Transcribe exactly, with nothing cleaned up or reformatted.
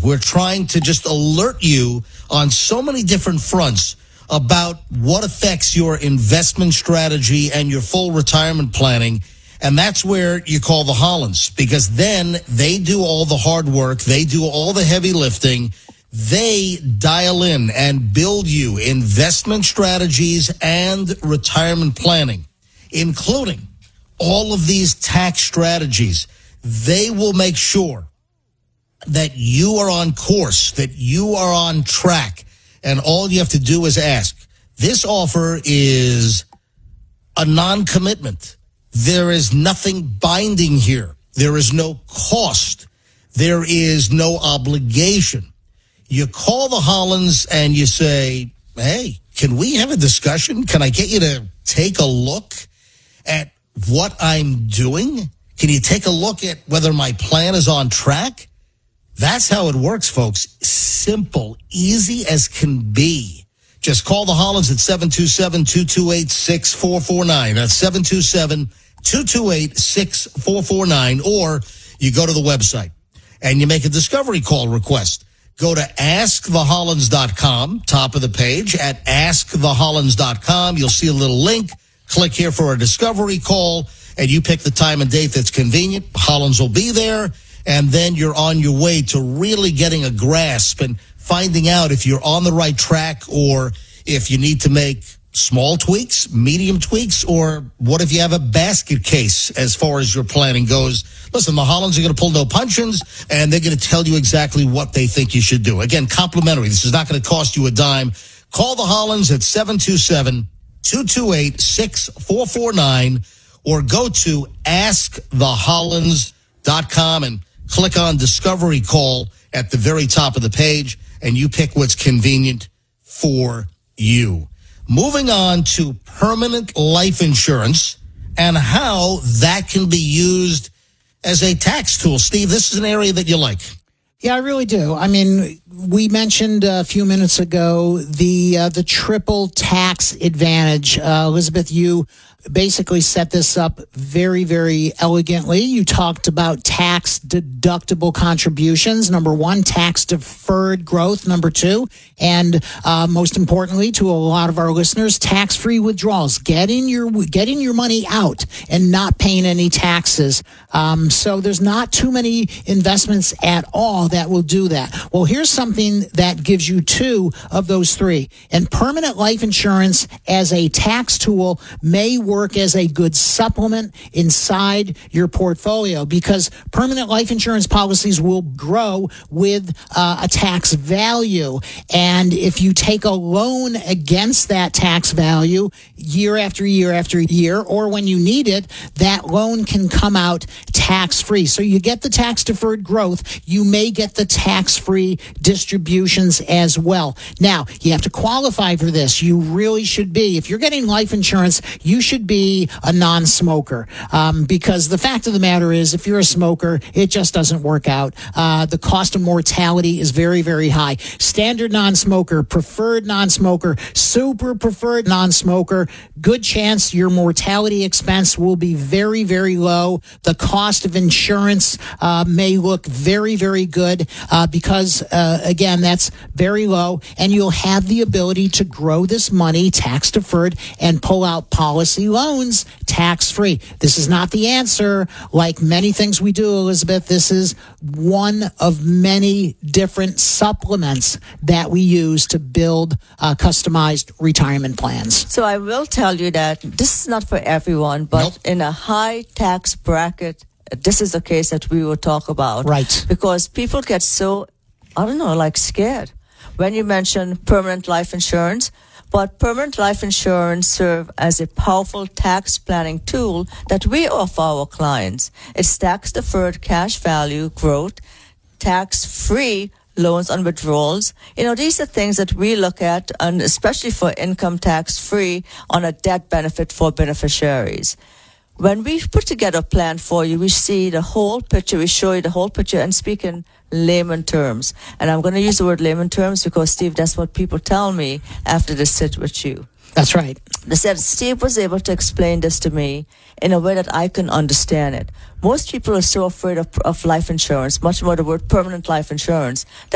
We're trying to just alert you on so many different fronts about what affects your investment strategy and your full retirement planning. And that's where you call the Hollands, because then they do all the hard work. They do all the heavy lifting. They dial in and build you investment strategies and retirement planning, including all of these tax strategies. They will make sure that you are on course, that you are on track, and all you have to do is ask. This offer is a non-commitment. There is nothing binding here. There is no cost. There is no obligation. You call the Hollands and you say, hey, can we have a discussion? Can I get you to take a look at what I'm doing? Can you take a look at whether my plan is on track? That's how it works, folks. Simple, easy as can be. Just call the Hollands at seven two seven, two two eight, six four four nine. That's seven two seven, two two eight, six four four nine. Or you go to the website and you make a discovery call request. Go to ask the hollands dot com, top of the page. At ask the hollands dot com, you'll see a little link. Click here for a discovery call, and you pick the time and date that's convenient. Hollands will be there, and then you're on your way to really getting a grasp and finding out if you're on the right track or if you need to make small tweaks, medium tweaks, or what if you have a basket case as far as your planning goes. Listen, the Hollands are going to pull no punches, and they're going to tell you exactly what they think you should do. Again, complimentary. This is not going to cost you a dime. Call the Hollands at seven two seven, two two eight, six four four nine or go to ask the hollands dot com and click on Discovery Call at the very top of the page, and you pick what's convenient for you. Moving on to permanent life insurance and how that can be used as a tax tool. Steve, this is an area that you like. Yeah, I really do. I mean, we mentioned a few minutes ago the uh, the triple tax advantage. Uh, Elizabeth, you basically set this up very, very elegantly. You talked about tax deductible contributions. Number one, tax deferred growth. Number two, and uh, most importantly to a lot of our listeners, tax free withdrawals. Getting your getting your money out and not paying any taxes. Um, so there's not too many investments at all that will do that. Well, here's something that gives you two of those three. And permanent life insurance as a tax tool may work as a good supplement inside your portfolio, because permanent life insurance policies will grow with uh, a tax value. And if you take a loan against that tax value year after year after year, or when you need it, that loan can come out tax-free. So you get the tax-deferred growth. You may get the tax-free distributions as well. Now, you have to qualify for this. You really should be. If you're getting life insurance, you should be a non-smoker, um, because the fact of the matter is, if you're a smoker, it just doesn't work out. Uh, the cost of mortality is very, very high. Standard non-smoker, preferred non-smoker, super preferred non-smoker, good chance your mortality expense will be very, very low. The cost of insurance uh, may look very, very good uh, because, uh, again, that's very low, and you'll have the ability to grow this money tax-deferred and pull out policy loans tax-free. This is not the answer. Like many things we do, Elizabeth, this is one of many different supplements that we use to build uh, customized retirement plans. So I will tell you that this is not for everyone, but Nope. in a high tax bracket, this is the case that we will talk about. Right. Because people get so, I don't know, like scared when you mention permanent life insurance. But permanent life insurance serves as a powerful tax planning tool that we offer our clients. It's tax-deferred cash value growth, tax-free loans on withdrawals. You know, these are things that we look at, and especially for income tax-free on a death benefit for beneficiaries. When we put together a plan for you, we see the whole picture, we show you the whole picture and speak in layman terms. And I'm going to use the word layman terms because, Steve, that's what people tell me after they sit with you. That's right. They said Steve was able to explain this to me in a way that I can understand it. Most people are so afraid of, of life insurance, much more the word permanent life insurance, that